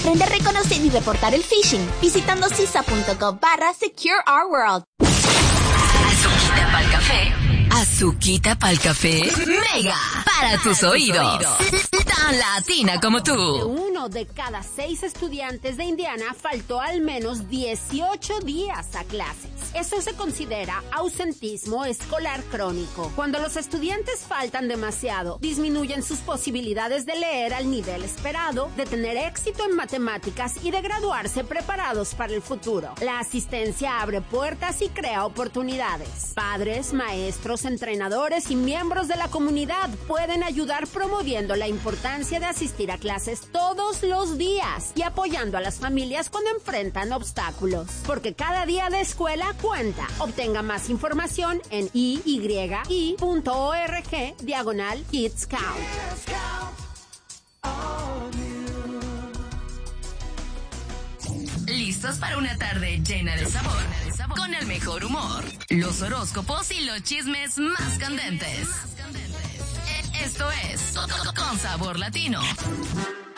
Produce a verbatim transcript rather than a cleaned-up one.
Aprende a reconocer y reportar el phishing visitando cisa.gov barra Secure Our World. Azuquita pa'l café. Azuquita pa'l café. Mega. Para, para tus, tus oídos. oídos. Tan latina como tú. Uno de cada seis estudiantes de Indiana faltó al menos dieciocho días a clases. Eso se considera ausentismo escolar crónico. Cuando los estudiantes faltan demasiado, disminuyen sus posibilidades de leer al nivel esperado, de tener éxito en matemáticas y de graduarse preparados para el futuro. La asistencia abre puertas y crea oportunidades. Padres, maestros, entrenadores y miembros de la comunidad pueden ayudar promoviendo la importancia de asistir a clases todos los días y apoyando a las familias cuando enfrentan obstáculos. Porque cada día de escuela cuenta. Obtenga más información en iyy.org diagonal Kids Count. ¿Listos para una tarde llena de sabor? Con el mejor humor, los horóscopos y los chismes más candentes. Esto es Con Sabor Latino.